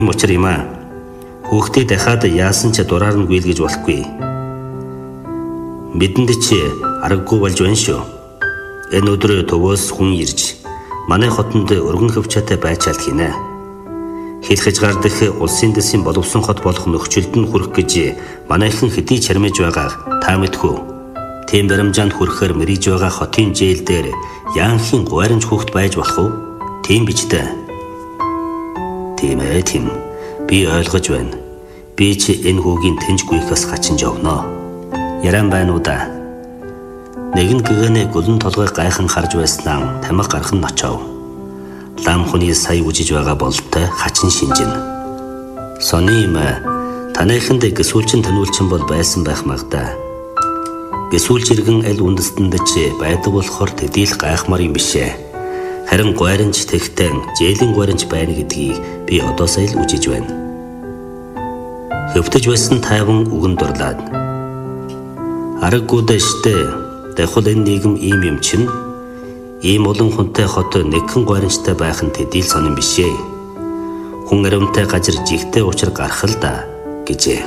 Учир юм аа. Хүүхдээ дахиад яасан ч дураар нь гүйлгэж болохгүй. Бидэнд чи аргагүй болж байна шүү. Энэ өдөр төвөөс хүн ирж манай хотонд өргөн хөвчтэй байчаалт хийнэ. Хэлхэж гардах улсын дэсийн боловсон хот болох нөхцөлд нь хүрэх гэж манайхан хэдий чармиж байгааг та мэдхүү. Тийм баримжаанд хүрэхээр мэрийж байгаа хотын жээл дээр яанхийн гуйранч хүүхэд байж болох уу? Тийм биз дээ. Тийм ээ тийм. Би ойлгож байна. Би чи энэ хүүгийн тэнж гүйхээс гачинж явна. Яран байна уу да? Нэгэн гэгээнэ гөлн толгой гайхан харж байснаа тамиг гарах нь очив. Лам хүний сая үжиж байгаа бололтой хачин шинжин. Сони юм таныханд гэсүүлчин таниулчин бол байсан байх магадаа. Гэсүүлж иргэн аль үндэстэнд чи байдаг болохоор тэдийл гайхмар юм бишээ. Харин гуйранч тэгтэн жээлийн гуйранч байна гэдгийг би одоосаа л үжиж байна. Хөвтөж байсан тайван үгэн дурлаад. Аргагүй дэштэй дахил энэ нийгэм ийм юм чинь ийм олон хүнтэй хот нэгэн гуйранчтай байх нь тэдийл сонирн бишээ. Хүн аримтай газар жигтэй учир гарах л да гэжээ.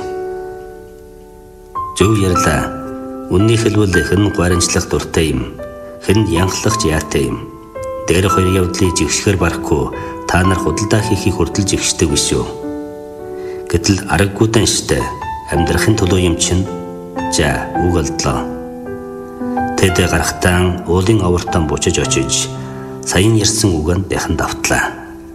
Зөв ярьлаа. Үнний хэлбэл хэн гуйранчлах дуртай юм, хэн янхлах яатай юм. Дээр хоёр явдлыг жигшгээр барахгүй та нар худалдаа хийхийг хүртэл жигшдэг биш үү? Гэтэл аргагүй данштай амьдрахын төлөө юм чинь за үг олдлоо. Тэд гарахтаа уулын авартан бучиж очиж саяын ярьсан үгэнд дахин давтлаа.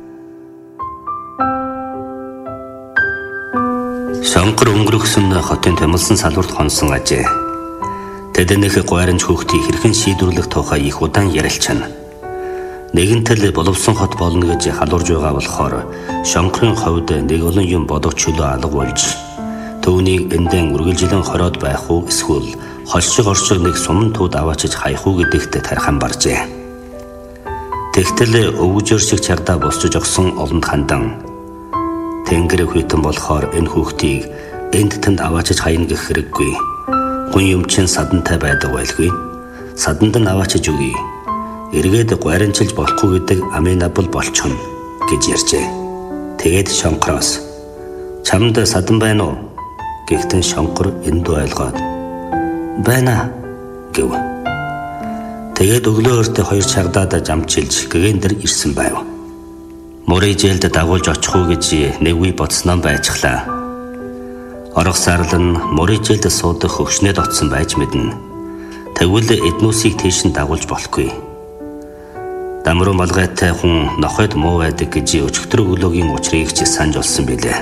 Шонгор өнгөрөхсөн хотын томилсон салварт хонсон ажээ. Тэднийх гуйранч хүүхдийг хэрхэн шийдвэрлэх тухай их удаан ярилцсан. Нэгэнтэл боловсон хот болно гэж халуурж байгаа болохоор шонгорын хувьд нэг олон юм бодох чөлөө алга болж төвнийг эндэн үргэлжилэн хороод байх уу эсвэл холшиг оршиг нэг суман тууд аваачиж хаях уу гэдэгт тархан баржээ. Тэгтэл өвгжөр шиг чардаа босчиж огсон олонд хандан тэнгэр хүйтэн болохоор энэ хүүхдийг энд тэнд аваачиж хайна гэх хэрэггүй. Хүн юм чин садантай байдаг байлгүй. Саданд нь аваачиж өгье. Эргээд гуйранчилж болохгүй гэдэг аминабл болчихно гэж ярьжээ. Тэгээд шонгороос чамд садан байна уу? Гэхдээ шонгор энд ойлгоод байна гэв. Тэгээд өглөө өртөө хоёр чагдаад жамчилж гэгээн дээр ирсэн байв. Мөрий жээлд дагуулж очих уу гэж нэг үе бодсноо байцглаа. Орох сарлан мөрий жээлд суудах хөвшнөд отсон байж мэднэ. Тэгвэл эднүсийг тийш нь дагуулж болохгүй. Дамруу малгайтай хүн нохойд муу байдаг гэж өчигдөр өглөөгийн учрыг ч санаж олсон билээ.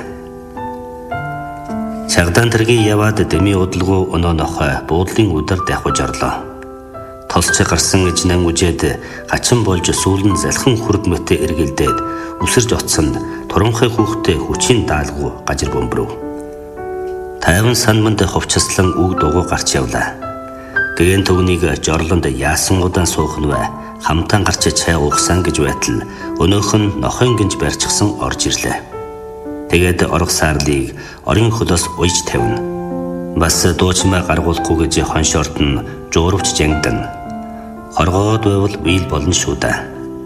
Чагдаан тэргийн яваад дэми удалгүй өнөө нохой буудлын өдөр давхиж орлоо. Толч гарсан ижнэн үжээд хачин болж сүүлэн залхан хүрд мөтө эргэлдээд үсэрж оцсонд туранхай хүүхдээ хүчин даалгүй гажир бөмбөрөв. Тайван санманд ховчслан үг дугуй гарч явлаа. Гэгээн төгнийг жорлонд яасан удаан суух нь вэ? Хамтан гарч чай уухсан гэж байтал өнөөх нь нохойн гинж барьчихсан орж ирлээ. Тэгээд орох саарлыг орын хөлөөс уйж тавина. Бас дуучмаа гаргуулахгүй гэж хоншорт нь жуурвч жангдан. Хоргоод байвал бийл болно шүү да.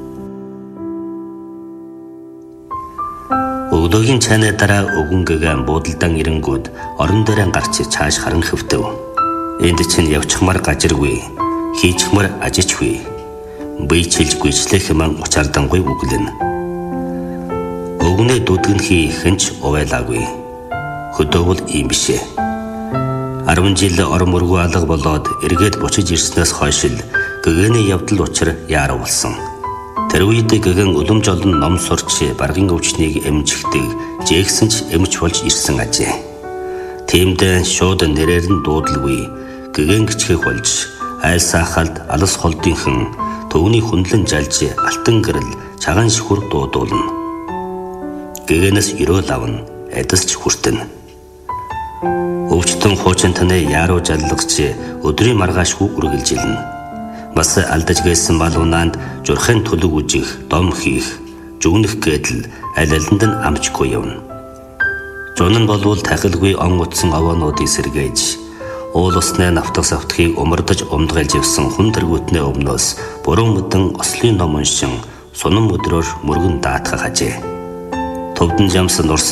Өглөөгийн чайны дараа өгөнгөгийн буудалдан ирэнгүүд орон дээрээ гарч чааш харан хөвтөв. Энд чинь явчихмар гажиргүй, хийчихмар ажичгүй. Бийчилж гүйчлэх юм учаардангуй үглэн. Өгнөө дүдгэнхий хэнч увайлаагүй. Хөдөөвөл ийм бишээ. 10 жил орон мөргөө алга болоод эргээд бучиж ирснээс хойш л гэгээний явдал учир яарав болсон. Тэр үед гэгэн улам жолон ном сурч баргын өвчнийг эмжихдэг жээгсэн ч эмч болж ирсэн ажээ. Тиймд шууд нэрээр нь дуудалгүй гэгэн гिचгэх болж айл саахалд алс холдынхан төвний хүнлэн жалж алтан гэрэл чаган шүхүр дуудуулна. Гэгээнээс өрөөл авна, эдэсч хүртэн. Өвчтөн хуучин танай яаруу жаллагч өдрийн маргаашгүй үргэлжилнэ. Бас алдаж гээсэн балуунанд журхын төлөг үжих, дом хийх, жүгнэх гэдэл аль алинд нь амжгүй явна. Жун нь болвол тахилгүй он утсан овоонуудыг сэргээж уул усны навтах савтхийг умардаж умдгайлж явсан хүн тэргүүтнээ өмнөөс бүрэн мөдөн ослын ном уншин сунан өдрөөр мөргөн даатгах ажээ. товдон жамс нурсан